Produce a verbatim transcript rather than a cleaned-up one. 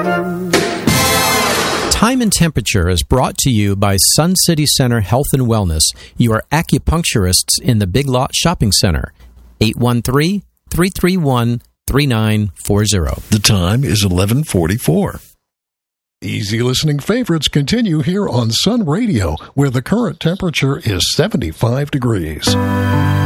Time and Temperature is brought to you by Sun City Center Health and Wellness, your acupuncturists in the Big Lot Shopping Center. eight one three, three three one, three nine four zero. The time is eleven forty-four. Easy listening favorites continue here on Sun Radio, where the current temperature is seventy-five degrees.